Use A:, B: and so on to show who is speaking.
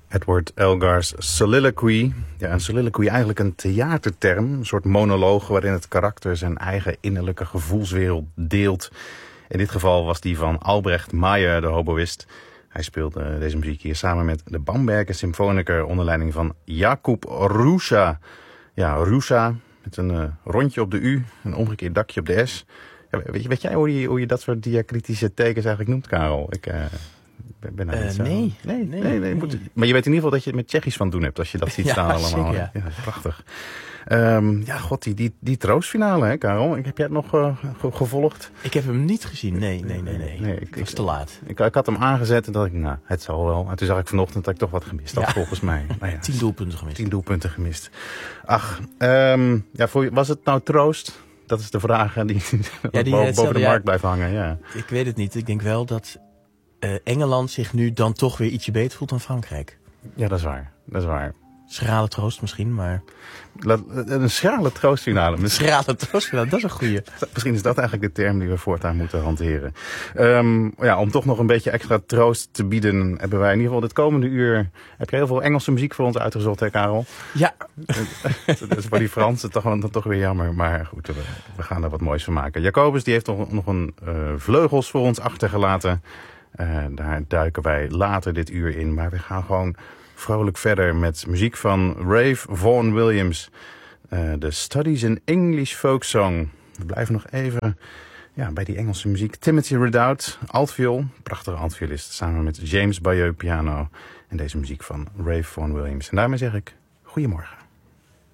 A: Edward Elgar's Soliloquy. Ja, een soliloquy eigenlijk een theaterterm. Een soort monoloog waarin het karakter zijn eigen innerlijke gevoelswereld deelt. In dit geval was die van Albrecht Meyer, de hoboïst. Hij speelde deze muziek hier samen met de Bamberger Symfoniker onder leiding van Jakub Ruscha. Ja, Ruscha met een rondje op de U, een omgekeerd dakje op de S. Ja, weet jij hoe je dat soort diacritische tekens eigenlijk noemt, Karel? Ik ben daar niet zo...
B: Nee.
A: Maar je weet in ieder geval dat je het met Tsjechisch van doen hebt als je dat ziet staan allemaal.
B: Zeker, ja.
A: Ja, prachtig. God, die troostfinale, hè, Karel? Heb jij het nog gevolgd?
B: Ik heb hem niet gezien. Nee. Het was te laat.
A: Ik had hem aangezet en dacht ik, het zal wel. En toen zag ik vanochtend dat ik toch wat gemist had, volgens mij.
B: 10 doelpunten gemist.
A: 10 doelpunten gemist. Ach, was het nou troost? Dat is de vraag die boven de markt blijft hangen. Ja.
B: Ik weet het niet. Ik denk wel dat Engeland zich nu dan toch weer ietsje beter voelt dan Frankrijk.
A: Ja, dat is waar.
B: Schrale troost misschien, maar...
A: Een schrale troostfinale.
B: Een schrale troostfinale, dat is een goeie.
A: Misschien is dat eigenlijk de term die we voortaan moeten hanteren. Om toch nog een beetje extra troost te bieden, hebben wij in ieder geval dit komende uur... Heb je heel veel Engelse muziek voor ons uitgezocht, hè, Karel?
B: Ja.
A: Dat is voor die Fransen toch weer jammer. Maar goed, we gaan er wat moois van maken. Jacobus die heeft nog een vleugels voor ons achtergelaten. Daar duiken wij later dit uur in. Maar we gaan gewoon vrolijk verder met muziek van Ralph Vaughan Williams. De Studies in English Folk Song. We blijven nog even bij die Engelse muziek. Timothy Redout, altviool. Prachtige altviolist. Samen met James Bayeux piano. En deze muziek van Ralph Vaughan Williams. En daarmee zeg ik goedemorgen.